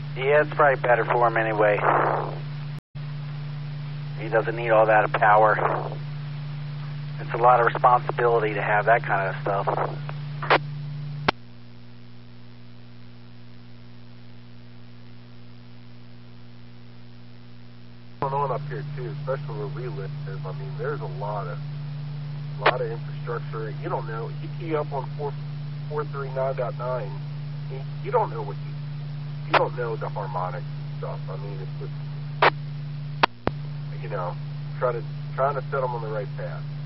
Yeah, it's probably better for him anyway. He doesn't need all that power. It's a lot of responsibility to have that kind of stuff. Going on up here too, especially where we live. I mean, there's a lot of infrastructure. You don't know. You key up on 439.9. You don't know you don't know the harmonics and stuff. I mean, it's just trying to set them on the right path.